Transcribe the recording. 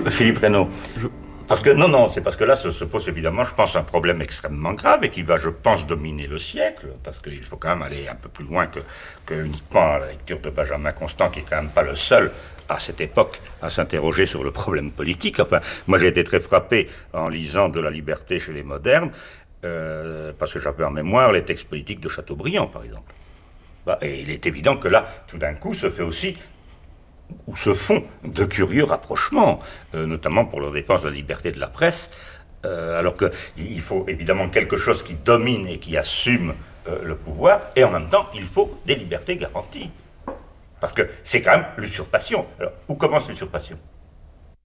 Philippe Reynaud. Parce que, non, c'est parce que là se pose évidemment, je pense, un problème extrêmement grave et qui va, je pense, dominer le siècle, parce qu'il faut quand même aller un peu plus loin que uniquement la lecture de Benjamin Constant, qui est quand même pas le seul à cette époque à s'interroger sur le problème politique. Enfin, moi j'ai été très frappé en lisant De la liberté chez les modernes, parce que j'avais en mémoire les textes politiques de Chateaubriand, par exemple. Et il est évident que là, tout d'un coup, se fait aussi où se font de curieux rapprochements, notamment pour la défense de la liberté de la presse, alors qu'il faut évidemment quelque chose qui domine et qui assume le pouvoir, et en même temps, il faut des libertés garanties. Parce que c'est quand même l'usurpation. Alors, où commence l'usurpation?